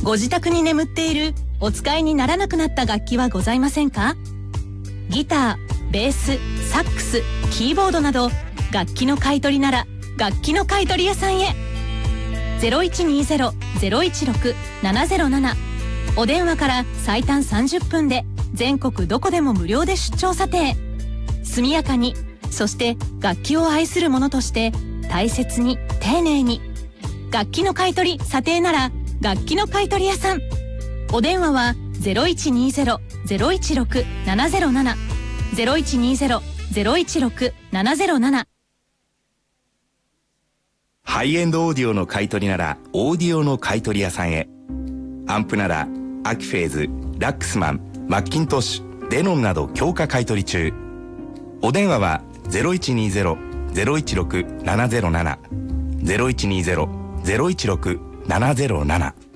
ご自宅に眠っているお使いにならなくなった楽器はございませんか？ギター、ベース、サックス、キーボードなど楽器の買い取りなら楽器の買取屋さんへ。0120-016-707、お電話から最短30分で全国どこでも無料で出張査定。速やかに、そして楽器を愛する者として大切に丁寧に。楽器の買い取り査定なら楽器の買取屋さん。お電話は 0120-016-707 0120-016-707。 ハイエンドオーディオの買い取りならオーディオの買い取り屋さんへ。アンプならアキフェーズ、ラックスマン、マッキントッシュ、デノンなど強化買い取り中。お電話は 0120-016-707 0120-016-707。